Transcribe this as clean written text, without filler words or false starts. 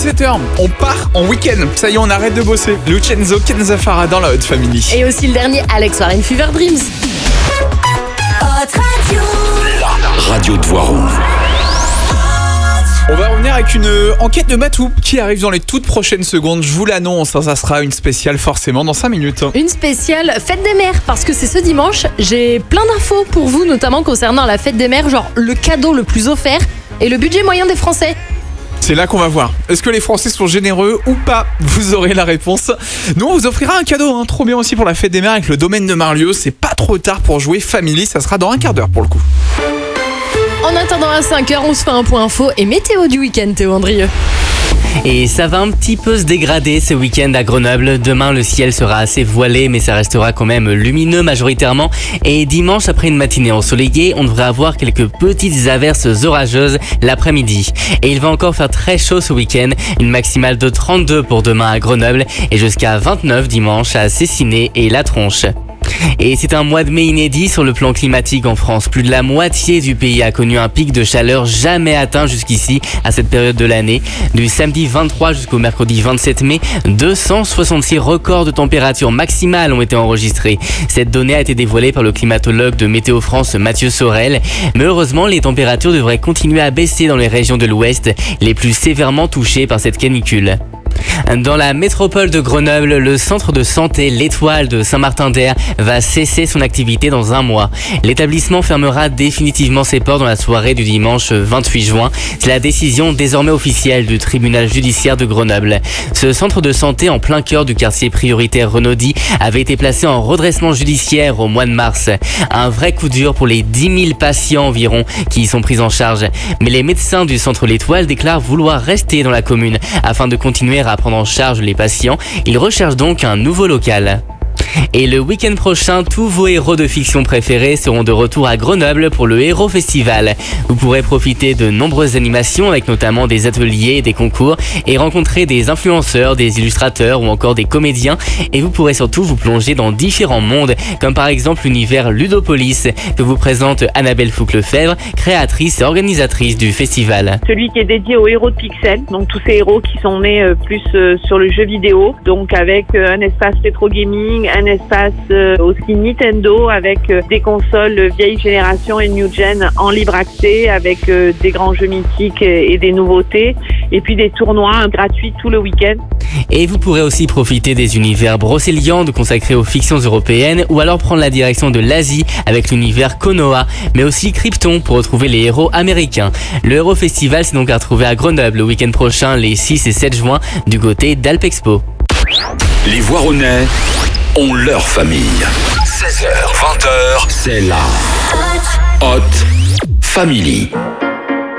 17h, on part en week-end. Ça y est, on arrête de bosser. Lucenzo Kenza Farah dans la Hot Family. Et aussi le dernier Alex Warren Fever Dreams. La radio de Voiron. On va revenir avec une enquête de Matou qui arrive dans les toutes prochaines secondes. Je vous l'annonce, ça sera une spéciale forcément dans 5 minutes. Une spéciale fête des mères, parce que c'est ce dimanche. J'ai plein d'infos pour vous, notamment concernant la fête des mères, genre le cadeau le plus offert et le budget moyen des Français. C'est là qu'on va voir. Est-ce que les Français sont généreux ou pas? Vous aurez la réponse. Nous, on vous offrira un cadeau, trop bien aussi pour la fête des mères avec le domaine de Marlieu. C'est pas trop tard pour jouer Family, ça sera dans un quart d'heure pour le coup. En attendant à 5h, on se fait un point info et météo du week-end, Théo Andrieux. Et ça va un petit peu se dégrader ce week-end à Grenoble. Demain, le ciel sera assez voilé, mais ça restera quand même lumineux majoritairement. Et dimanche, après une matinée ensoleillée, on devrait avoir quelques petites averses orageuses l'après-midi. Et il va encore faire très chaud ce week-end. Une maximale de 32 pour demain à Grenoble et jusqu'à 29 dimanche à Cessiné et La Tronche. Et c'est un mois de mai inédit sur le plan climatique en France. Plus de la moitié du pays a connu un pic de chaleur jamais atteint jusqu'ici à cette période de l'année. Du samedi 23 jusqu'au mercredi 27 mai, 266 records de température maximale ont été enregistrés. Cette donnée a été dévoilée par le climatologue de Météo France Mathieu Sorel. Mais heureusement, les températures devraient continuer à baisser dans les régions de l'Ouest, les plus sévèrement touchées par cette canicule. Dans la métropole de Grenoble, le centre de santé L'Étoile de Saint-Martin-d'Air va cesser son activité dans un mois. L'établissement fermera définitivement ses portes dans la soirée du dimanche 28 juin. C'est la décision désormais officielle du tribunal judiciaire de Grenoble. Ce centre de santé en plein cœur du quartier prioritaire Renaudie avait été placé en redressement judiciaire au mois de mars. Un vrai coup dur pour les 10 000 patients environ qui y sont pris en charge. Mais les médecins du centre L'Étoile déclarent vouloir rester dans la commune afin de continuer à prendre en charge les patients. Ils recherchent donc un nouveau local. Et le week-end prochain, tous vos héros de fiction préférés seront de retour à Grenoble pour le Héros Festival. Vous pourrez profiter de nombreuses animations avec notamment des ateliers et des concours et rencontrer des influenceurs, des illustrateurs ou encore des comédiens. Et vous pourrez surtout vous plonger dans différents mondes, comme par exemple l'univers Ludopolis que vous présente Annabelle Fouque-Lefebvre, créatrice et organisatrice du festival. Celui qui est dédié aux héros de Pixel, donc tous ces héros qui sont nés plus sur le jeu vidéo, donc avec un espace rétro gaming, un espace aussi Nintendo avec des consoles vieille génération et new gen en libre accès avec des grands jeux mythiques et des nouveautés et puis des tournois gratuits tout le week-end. Et vous pourrez aussi profiter des univers brocéliande consacrés aux fictions européennes ou alors prendre la direction de l'Asie avec l'univers Konoha, mais aussi Krypton pour retrouver les héros américains. Le Héros Festival c'est donc à retrouver à Grenoble le week-end prochain les 6 et 7 juin du côté d'Alpexpo. Les Voironnais ont leur famille. 16h, 20h, c'est la Hot Family.